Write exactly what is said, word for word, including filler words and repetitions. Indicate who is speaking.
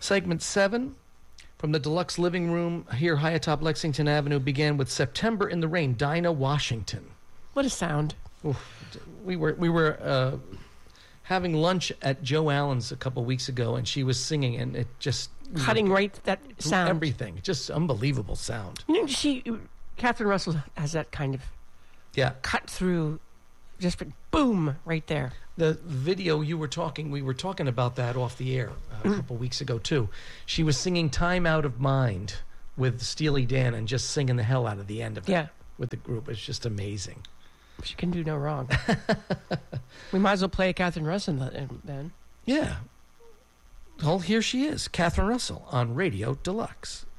Speaker 1: Segment seven from the Deluxe Living Room here high atop Lexington Avenue began with September in the Rain, Dinah Washington.
Speaker 2: What a sound.
Speaker 1: Oof. We were we were uh, having lunch at Joe Allen's a couple weeks ago, and she was singing, and it just...
Speaker 2: Cutting right that sound.
Speaker 1: Everything. Just unbelievable sound.
Speaker 2: You know, she, Catherine Russell has that kind of
Speaker 1: yeah.
Speaker 2: cut through, just boom, right there.
Speaker 1: The video you were talking, we were talking about that off the air uh, a couple weeks ago, too. She was singing Time Out of Mind with Steely Dan and just singing the hell out of the end of it
Speaker 2: yeah.
Speaker 1: with the group. It's just amazing.
Speaker 2: She can do no wrong. We might as well play Catherine Russell then.
Speaker 1: Yeah. Well, here she is, Catherine Russell on Radio Deluxe.